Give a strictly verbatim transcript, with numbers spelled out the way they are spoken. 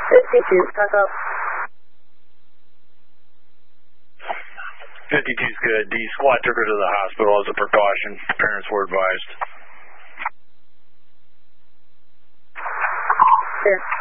fifty-two, tuck up. fifty-two's good. The squad took her to the hospital as a precaution. Parents were advised. Clear.